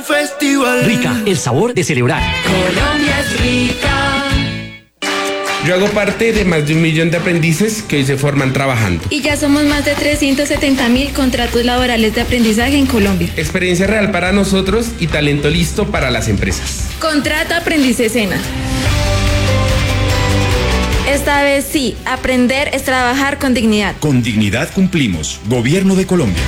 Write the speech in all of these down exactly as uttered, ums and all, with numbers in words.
un festival. Rica, el sabor de celebrar. Colombia es rica. Yo hago parte de más de un millón de aprendices que hoy se forman trabajando. Y ya somos más de trescientos setenta mil contratos laborales de aprendizaje en Colombia. Experiencia real para nosotros y talento listo para las empresas. Contrata Aprendiz Sena. Esta vez sí, aprender es trabajar con dignidad. Con dignidad cumplimos. Gobierno de Colombia.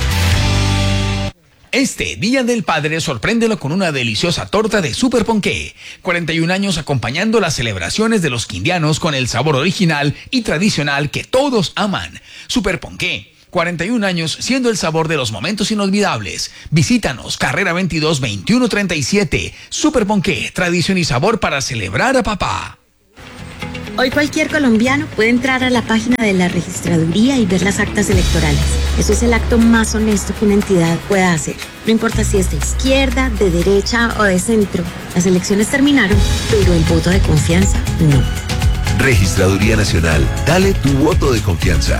Este Día del Padre sorpréndelo con una deliciosa torta de Super Ponqué. cuarenta y un años acompañando las celebraciones de los quindianos con el sabor original y tradicional que todos aman. Super Ponqué. cuarenta y un años siendo el sabor de los momentos inolvidables. Visítanos, carrera veintidós veintiuno treinta y siete. Super Ponqué, tradición y sabor para celebrar a papá. Hoy cualquier colombiano puede entrar a la página de la registraduría y ver las actas electorales. Eso es el acto más honesto que una entidad pueda hacer. No importa si es de izquierda, de derecha o de centro. Las elecciones terminaron, pero el voto de confianza no. Registraduría Nacional. Dale tu voto de confianza.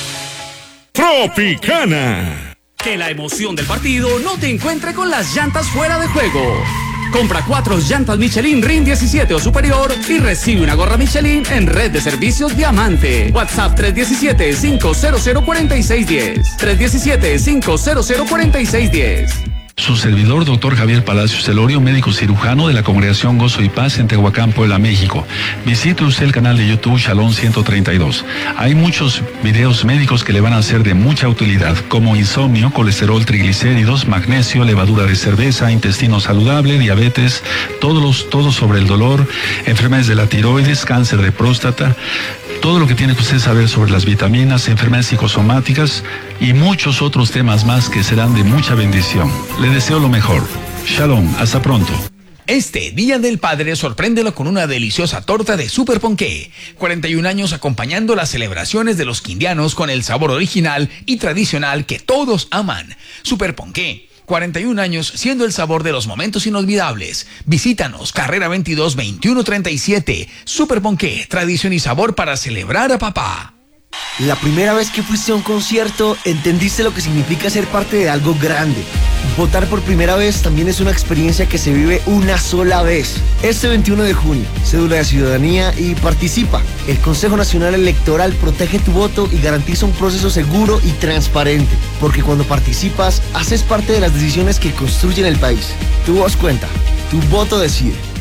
Tropicana. Que la emoción del partido no te encuentre con las llantas fuera de juego. Compra cuatro llantas Michelin R I N diecisiete o superior y recibe una gorra Michelin en Red de Servicios Diamante. WhatsApp tres uno siete, cinco cero cero, cuatro seis uno cero. tres uno siete, cinco cero cero, cuatro seis uno cero. Su servidor, doctor Javier Palacios Celorio, médico cirujano de la Congregación Gozo y Paz en Tehuacán, Puebla, México. Visite usted el canal de YouTube Shalom ciento treinta y dos. Hay muchos videos médicos que le van a ser de mucha utilidad, como insomnio, colesterol, triglicéridos, magnesio, levadura de cerveza, intestino saludable, diabetes, todos los, todo sobre el dolor, enfermedades de la tiroides, cáncer de próstata, todo lo que tiene que usted saber sobre las vitaminas, enfermedades psicosomáticas y muchos otros temas más que serán de mucha bendición. Le deseo lo mejor. Shalom, hasta pronto. Este Día del Padre sorpréndelo con una deliciosa torta de Super Ponqué. cuarenta y un años acompañando las celebraciones de los quindianos con el sabor original y tradicional que todos aman. Super Ponqué. cuarenta y un años siendo el sabor de los momentos inolvidables. Visítanos, carrera veintidós veintiuno treinta y siete. Super Ponqué, tradición y sabor para celebrar a papá. La primera vez que fuiste a un concierto, entendiste lo que significa ser parte de algo grande. Votar por primera vez también es una experiencia que se vive una sola vez. Este veintiuno de junio, cédula de ciudadanía y participa. El Consejo Nacional Electoral protege tu voto y garantiza un proceso seguro y transparente. Porque cuando participas, haces parte de las decisiones que construyen el país. Tu voz cuenta, tu voto decide.